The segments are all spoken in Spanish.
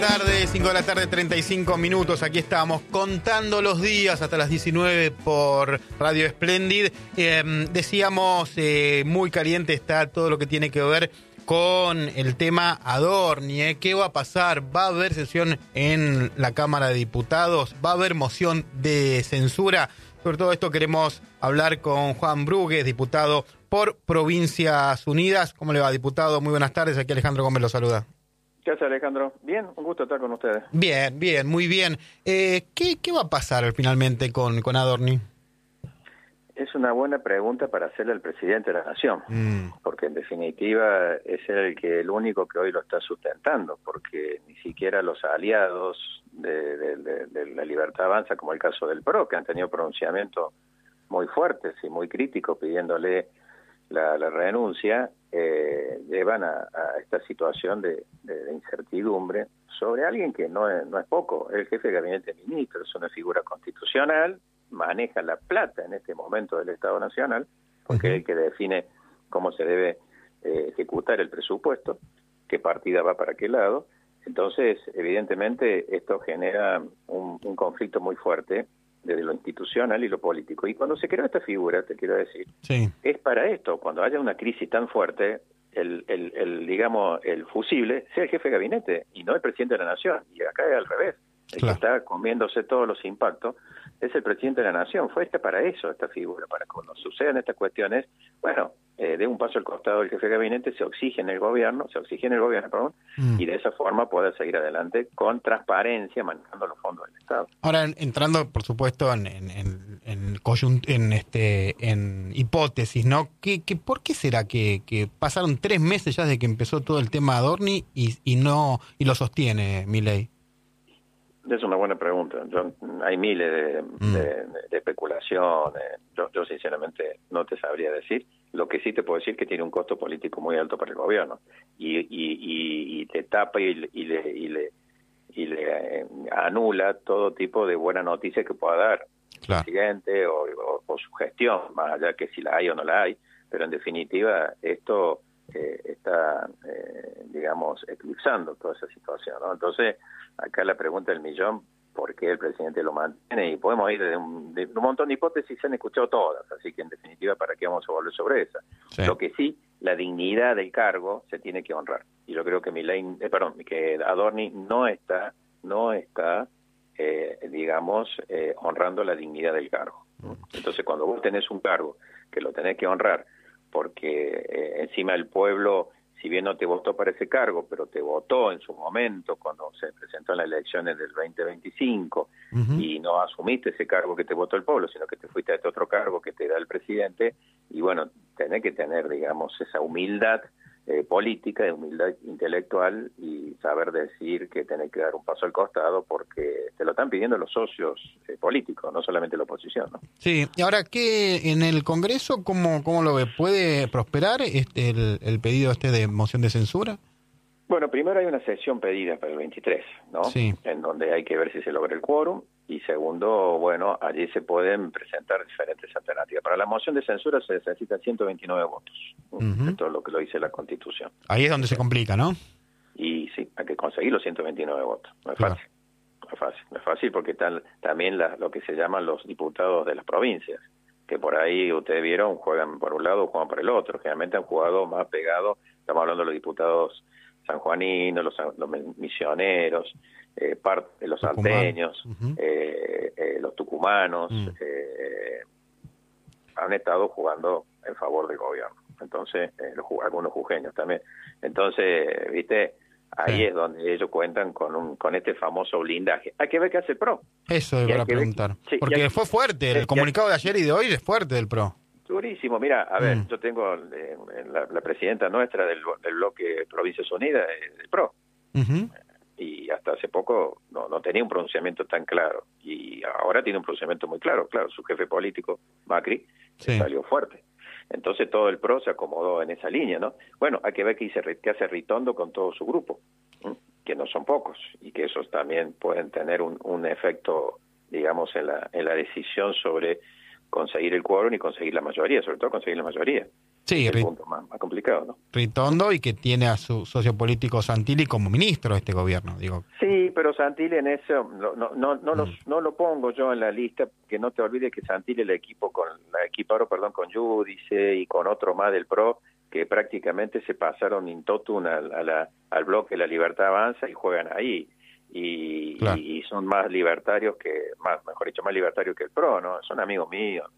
tarde, 5 de la tarde, 35 minutos. Aquí estamos contando los días hasta las 19 por Radio Splendid. Decíamos, muy caliente está todo lo que tiene que ver con el tema Adorni. ¿Qué va a pasar? ¿Va a haber sesión en la Cámara de Diputados? ¿Va a haber moción de censura? Sobre todo esto queremos hablar con Juan Brugues, diputado por Provincias Unidas. ¿Cómo le va, diputado? Muy buenas tardes. Aquí Alejandro Gómez lo saluda. ¿Qué hace, Alejandro? Bien, un gusto estar con ustedes. Bien, muy bien. ¿Qué va a pasar finalmente con Adorni? Es una buena pregunta para hacerle al presidente de la Nación, porque en definitiva es el único que hoy lo está sustentando, porque ni siquiera los aliados de la Libertad Avanza, como el caso del PRO, que han tenido pronunciamientos muy fuertes y muy críticos pidiéndole la renuncia, llevan a esta situación de incertidumbre sobre alguien que no es poco. El jefe de gabinete de ministros es una figura constitucional, maneja la plata en este momento del Estado Nacional, porque es el que define cómo se debe ejecutar el presupuesto, qué partida va para qué lado. Entonces, evidentemente, esto genera un conflicto muy fuerte desde lo institucional y lo político. Y cuando se creó esta figura, te quiero decir, sí, es para esto, cuando haya una crisis tan fuerte, digamos, el fusible sea el jefe de gabinete y no el presidente de la Nación. Y acá es al revés. El que está comiéndose todos los impactos es el presidente de la Nación. Fue para eso esta figura, para cuando sucedan estas cuestiones, bueno, de un paso al costado del jefe de gabinete, se oxigena el gobierno, y de esa forma poder seguir adelante con transparencia, manejando los fondos del Estado. Ahora, entrando, por supuesto, en hipótesis, ¿no? ¿Por qué será que pasaron 3 meses ya desde que empezó todo el tema Adorni y lo sostiene Milei? Es una buena pregunta. Hay miles de especulaciones. Yo sinceramente no te sabría decir. Lo que sí te puedo decir es que tiene un costo político muy alto para el gobierno y te tapa y le anula todo tipo de buena noticia que pueda dar el presidente o su gestión, más allá que si la hay o no la hay. Pero en definitiva esto está, digamos, eclipsando toda esa situación, ¿no? Entonces, acá la pregunta del millón, ¿por qué el presidente lo mantiene? Y podemos ir de un montón de hipótesis, se han escuchado todas, así que en definitiva, ¿para qué vamos a volver sobre esa? Sí. Lo que sí, la dignidad del cargo se tiene que honrar. Y yo creo que que Adorni no está, digamos, honrando la dignidad del cargo. Entonces, cuando vos tenés un cargo que lo tenés que honrar, porque encima el pueblo, si bien no te votó para ese cargo, pero te votó en su momento cuando se presentó en las elecciones del 2025 y no asumiste ese cargo que te votó el pueblo, sino que te fuiste a este otro cargo que te da el presidente, y bueno, tenés que tener, digamos, esa humildad política, de humildad intelectual, y saber decir que tenés que dar un paso al costado porque te lo están pidiendo los socios políticos, no solamente la oposición, ¿no? Sí, y ahora, ¿qué en el Congreso cómo lo ve? ¿Puede prosperar el pedido de moción de censura? Bueno, primero hay una sesión pedida para el 23, ¿no? Sí. En donde hay que ver si se logra el quórum. Y segundo, bueno, allí se pueden presentar diferentes alternativas. Para la moción de censura se necesitan 129 votos. Esto es lo que lo dice la Constitución. Ahí es donde se complica, ¿no? Y sí, hay que conseguir los 129 votos. No es fácil. No es fácil porque están también lo que se llaman los diputados de las provincias, que por ahí ustedes vieron, juegan por un lado o juegan por el otro. Generalmente han jugado más pegados. Estamos hablando de los diputados sanjuaninos, los misioneros, parte de los salteños, los tucumanos, han estado jugando en favor del gobierno. Entonces, algunos jujeños también. Entonces, viste, ahí es donde ellos cuentan con este famoso blindaje. Hay que ver qué hace el PRO. Eso iba a preguntar. Porque fue fuerte, el comunicado de ayer y de hoy es fuerte del PRO. Durísimo. Mira, a ver, yo tengo la presidenta nuestra del bloque Provincias Unidas, del PRO. Y hasta hace poco no tenía un pronunciamiento tan claro. Y ahora tiene un pronunciamiento muy claro. Claro, su jefe político, Macri, salió fuerte. Entonces todo el PRO se acomodó en esa línea, ¿no? Bueno, hay que ver qué hace Ritondo con todo su grupo, que no son pocos, y que esos también pueden tener un efecto, digamos, en la decisión sobre conseguir el quórum y conseguir la mayoría, sobre todo conseguir la mayoría. Sí, es el punto más complicado, ¿no? Ritondo, y que tiene a su socio político Santilli como ministro de este gobierno, digo. Sí, pero Santilli en eso no lo pongo yo en la lista, que no te olvides que Santilli la equiparon con Giudice y con otro más del PRO, que prácticamente se pasaron in totum al bloque La Libertad Avanza y juegan ahí. Claro. Y son más libertarios más libertarios que el PRO, ¿no? Son amigos míos,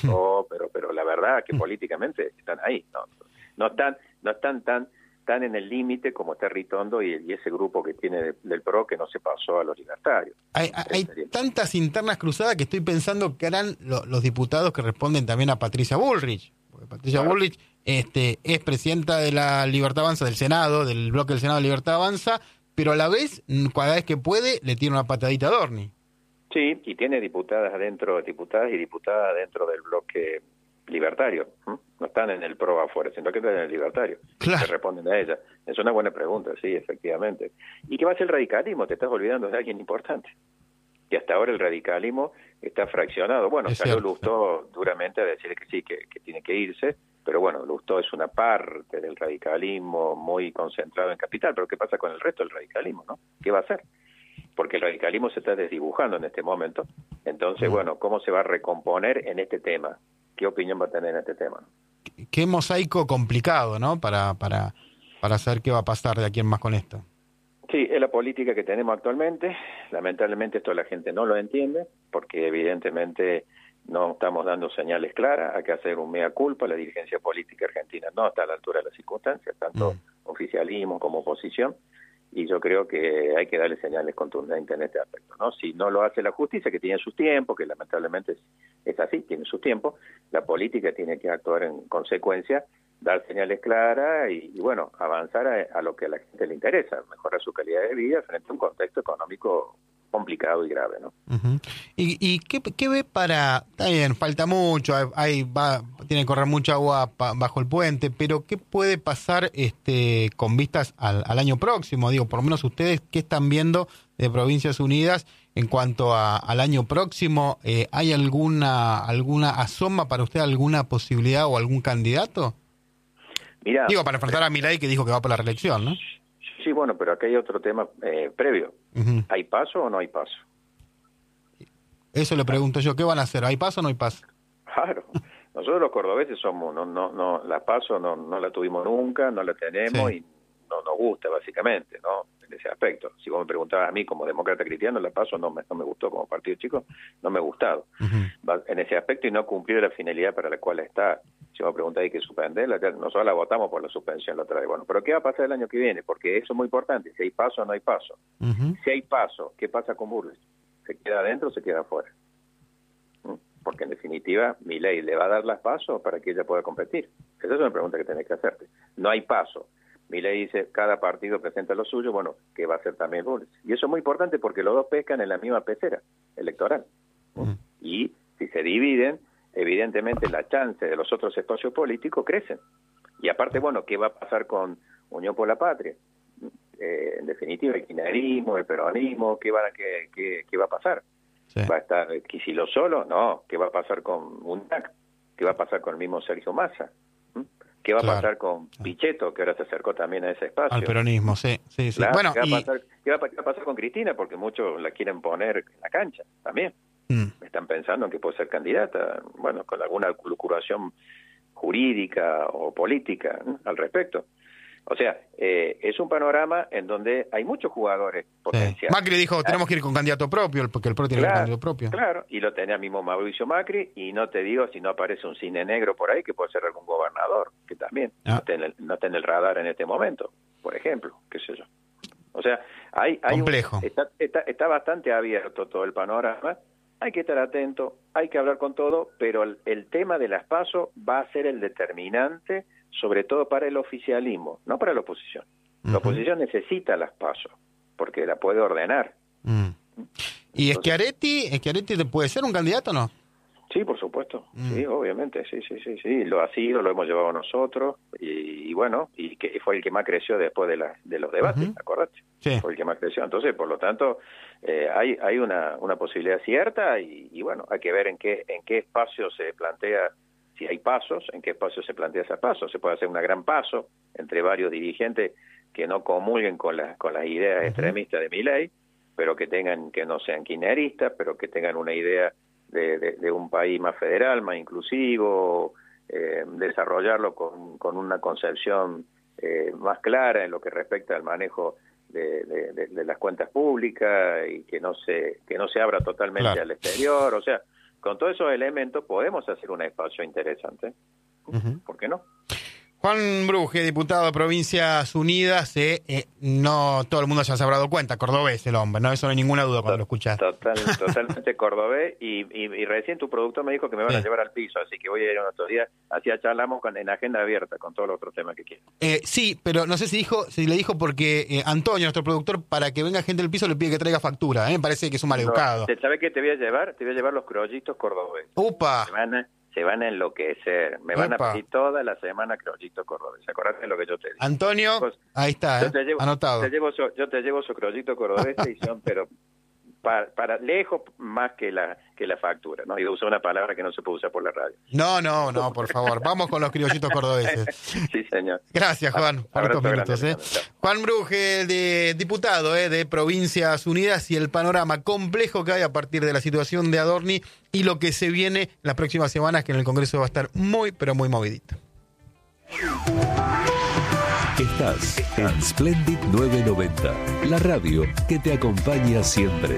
pero la verdad que políticamente están ahí, no están tan en el límite como está Ritondo y ese grupo que tiene del PRO, que no se pasó a los libertarios. Hay tantas internas cruzadas que estoy pensando que harán los diputados que responden también a Patricia Bullrich. Porque Patricia Bullrich es presidenta de la Libertad Avanza, del Senado, del bloque del Senado de Libertad Avanza, pero a la vez, cada vez que puede, le tira una patadita a Dorni. Sí, y tiene diputadas y diputadas adentro del bloque libertario. No están en el PRO afuera, sino que están en el libertario. Claro. Que responden a ella. Es una buena pregunta, sí, efectivamente. ¿Y qué va a ser el radicalismo? Te estás olvidando de alguien importante. Y hasta ahora el radicalismo está fraccionado. Bueno, salió Lustó duramente a decir que sí, que tiene que irse, pero bueno, Lustó es una parte del radicalismo muy concentrado en Capital, pero ¿qué pasa con el resto del radicalismo, no? ¿Qué va a hacer? Porque el radicalismo se está desdibujando en este momento. Entonces, bueno, ¿cómo se va a recomponer en este tema? ¿Qué opinión va a tener en este tema? Qué mosaico complicado, ¿no? Para saber qué va a pasar de aquí en más con esto. Sí, es la política que tenemos actualmente. Lamentablemente esto la gente no lo entiende, porque evidentemente no estamos dando señales claras. Hay que hacer un mea culpa. La dirigencia política argentina no está a la altura de las circunstancias, tanto oficialismo como oposición. Y yo creo que hay que darle señales contundentes en este aspecto, ¿no? Si no lo hace la justicia, que tiene sus tiempos, que lamentablemente es así, tiene sus tiempos, la política tiene que actuar en consecuencia, dar señales claras y bueno, avanzar a lo que a la gente le interesa, mejorar su calidad de vida frente a un contexto económico complicado y grave, ¿no? ¿Y qué ve para...? Está bien, falta mucho, tiene que correr mucha agua bajo el puente, pero ¿qué puede pasar con vistas al año próximo? Digo, por lo menos ustedes, ¿qué están viendo de Provincias Unidas en cuanto al año próximo? ¿Hay alguna asoma para usted, alguna posibilidad o algún candidato? Mirá, digo, para enfrentar a Milei, que dijo que va por la reelección, ¿no? Sí, bueno, pero acá hay otro tema previo. ¿Hay paso o no hay paso? Eso le pregunto yo, ¿qué van a hacer? ¿Hay paso o no hay paso? Claro, nosotros los cordobeses somos, la paso no la tuvimos nunca, no la tenemos y no nos gusta básicamente, ¿no? En ese aspecto. Si vos me preguntabas a mí como demócrata cristiano, la paso no me gustó como partido chico, no me ha gustado. En ese aspecto y no cumplió la finalidad para la cual está. Si me preguntas hay que suspenderla, nosotros la votamos por la suspensión la otra vez. Bueno, pero ¿qué va a pasar el año que viene? Porque eso es muy importante, si hay paso o no hay paso. Si hay paso, ¿qué pasa con Bullrich? ¿Se queda adentro o se queda afuera? Porque en definitiva Milei le va a dar las pasos para que ella pueda competir. Esa es una pregunta que tenés que hacerte. No hay paso. Milei dice, cada partido presenta lo suyo, bueno, ¿qué va a hacer también Bullrich? Y eso es muy importante porque los dos pescan en la misma pecera electoral. Y si se dividen, evidentemente la chance de los otros espacios políticos crecen. Y aparte, bueno, ¿qué va a pasar con Unión por la Patria? En definitiva, el kirchnerismo, el peronismo, ¿qué va a pasar? Sí. ¿Va a estar Kicillof solo? No. ¿Qué va a pasar con UNAC? ¿Qué va a pasar con el mismo Sergio Massa? ¿Qué va a pasar con Pichetto, que ahora se acercó también a ese espacio? Al peronismo, sí. Claro, bueno, ¿qué va a pasar con Cristina? Porque muchos la quieren poner en la cancha también. Están pensando en que puede ser candidata, bueno, con alguna lucuración jurídica o política al respecto. O sea, es un panorama en donde hay muchos jugadores potenciales. Macri dijo, tenemos que ir con candidato propio, porque el PRO tiene candidato propio. Claro, y lo tenía mismo Mauricio Macri, y no te digo si no aparece un cine negro por ahí, que puede ser algún gobernador, que también no está en el radar en este momento, por ejemplo, qué sé yo. O sea, hay complejo. Está bastante abierto todo el panorama, hay que estar atento, hay que hablar con todo, pero el tema de las PASO va a ser el determinante, sobre todo para el oficialismo, no para la oposición. La oposición necesita las PASO, porque la puede ordenar. ¿Y Schiaretti puede ser un candidato o no? Sí, por supuesto, sí, obviamente, sí, lo ha sido, lo hemos llevado nosotros, y bueno, y que fue el que más creció después de los debates, acordate, fue el que más creció. Entonces, por lo tanto, hay una posibilidad cierta, y bueno, hay que ver en qué espacio se plantea si hay pasos, en qué espacio se plantea ese paso. Se puede hacer una gran paso entre varios dirigentes que no comulguen con las ideas extremistas de Milei, pero que no sean kirchneristas, pero que tengan una idea de un país más federal, más inclusivo, desarrollarlo con una concepción más clara en lo que respecta al manejo de las cuentas públicas y que no se abra totalmente al exterior. O sea, con todos esos elementos podemos hacer un espacio interesante. ¿Por qué no? Juan Brugge, diputado de Provincias Unidas, no todo el mundo ya se habrá dado cuenta, cordobés el hombre, ¿no? Eso no hay ninguna duda cuando lo escuchas. Totalmente cordobés, y recién tu productor me dijo que me van a llevar al piso, así que voy a ir unos otros días, así charlamos en agenda abierta con todos los otros temas que quieran. Sí, pero no sé si le dijo porque Antonio, nuestro productor, para que venga gente del piso le pide que traiga factura, me parece que es un maleducado. ¿Sabes qué te voy a llevar? Te voy a llevar los crollitos cordobeses. ¡Upa! Se van a enloquecer. Me van a pedir toda la semana crollitos cordobeses. Acordate de lo que yo te digo. Antonio, ahí está, anotado. Yo te llevo esos crollitos cordobeses y son, pero para lejos más que la factura, ¿no? Y uso una palabra que no se puede usar por la radio. No, por favor. Vamos con los criollitos cordobeses. Sí, señor. Gracias, Juan, por estos minutos. Juan Brugge, diputado de Provincias Unidas, y el panorama complejo que hay a partir de la situación de Adorni y lo que se viene las próximas semanas, que en el Congreso va a estar muy, pero muy movidito. Estás en Splendid 990, la radio que te acompaña siempre.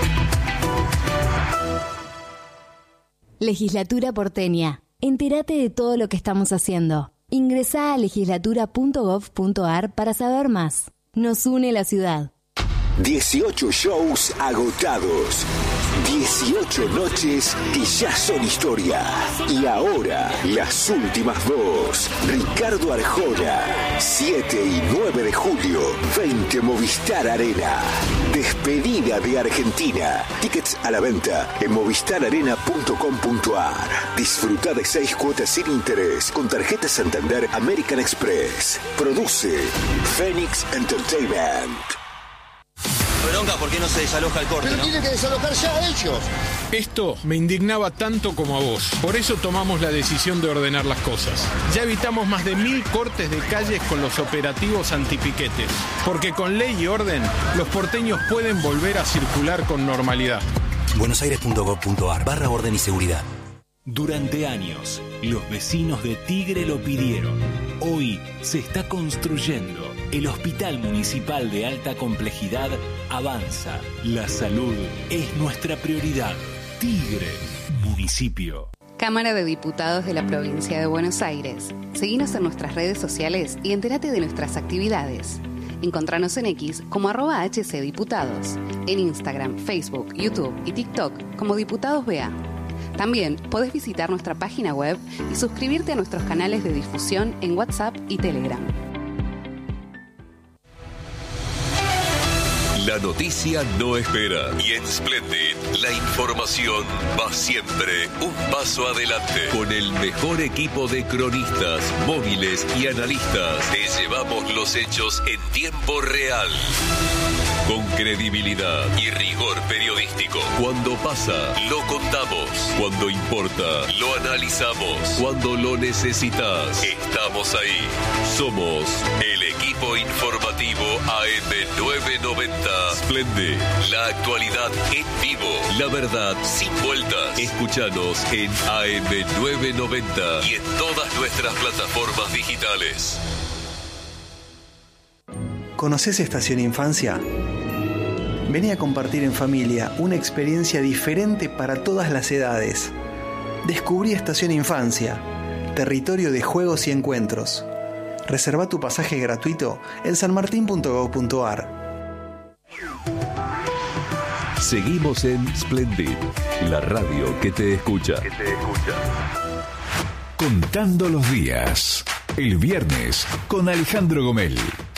Legislatura porteña. Entérate de todo lo que estamos haciendo. Ingresá a legislatura.gov.ar para saber más. Nos une la ciudad. 18 shows agotados. 18 noches que ya son historia. Y ahora, las últimas dos. Ricardo Arjona, 7 y 9 de julio, 20 Movistar Arena. Despedida de Argentina. Tickets a la venta en movistararena.com.ar. Disfruta de 6 cuotas sin interés con tarjeta Santander American Express. Produce Phoenix Entertainment. Bronca, ¿por qué no se desaloja el corte? Pero tiene que desalojar ya ellos. Esto me indignaba tanto como a vos. Por eso tomamos la decisión de ordenar las cosas. Ya evitamos más de 1000 cortes de calles con los operativos antipiquetes. Porque con ley y orden, los porteños pueden volver a circular con normalidad. buenosaires.gov.ar/orden y seguridad. Durante años, los vecinos de Tigre lo pidieron. Hoy se está construyendo. El Hospital Municipal de Alta Complejidad avanza. La salud es nuestra prioridad. Tigre, municipio. Cámara de Diputados de la Provincia de Buenos Aires. Seguinos en nuestras redes sociales y entérate de nuestras actividades. Encontranos en X como @HCDiputados, en Instagram, Facebook, YouTube y TikTok como Diputados BA. También podés visitar nuestra página web y suscribirte a nuestros canales de difusión en WhatsApp y Telegram. La noticia no espera y en Splendid la información va siempre un paso adelante. Con el mejor equipo de cronistas, móviles y analistas, te llevamos los hechos en tiempo real. Con credibilidad y rigor periodístico. Cuando pasa, lo contamos. Cuando importa, lo analizamos. Cuando lo necesitas, estamos ahí. Somos el equipo informativo AM990. Splendid, la actualidad en vivo. La verdad sin vueltas. Escúchanos en AM990 y en todas nuestras plataformas digitales. ¿Conoces Estación Infancia? Vení a compartir en familia una experiencia diferente para todas las edades. Descubrí Estación Infancia, territorio de juegos y encuentros. Reserva tu pasaje gratuito en sanmartin.gov.ar. Seguimos en Splendid, la radio que te escucha. Contando los días. El viernes con Alejandro Gomel.